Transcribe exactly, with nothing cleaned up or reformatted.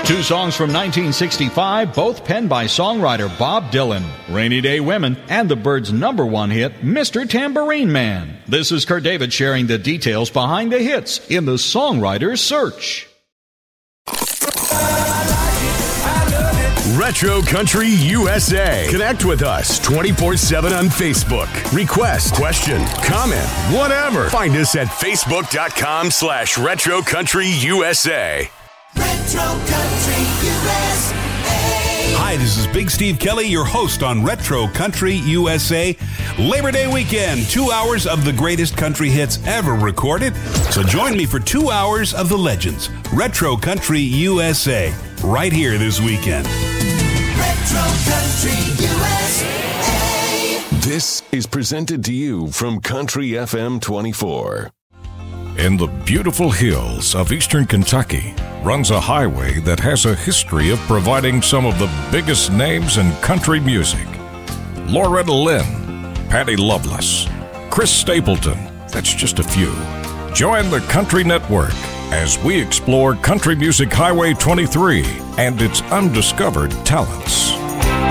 Two songs from nineteen sixty-five, both penned by songwriter Bob Dylan. Rainy Day Women and the Byrds' number one hit, Mister Tambourine Man. This is Kurt David sharing the details behind the hits in the Songwriter's Search. Retro Country U S A. Connect with us twenty-four seven on Facebook. Request, question, comment, whatever. Find us at facebook.com slash Retro Country USA. Retro Country U S A. Hi, this is Big Steve Kelly, your host on Retro Country U S A. Labor Day weekend, two hours of the greatest country hits ever recorded. So join me for two hours of the legends. Retro Country U S A, right here this weekend. Retro Country U S A. This is presented to you from Country F M twenty-four. In the beautiful hills of eastern Kentucky runs a highway that has a history of providing some of the biggest names in country music. Loretta Lynn, Patty Loveless, Chris Stapleton, that's just a few. Join the Country Network as we explore Country Music Highway twenty-three and its undiscovered talents.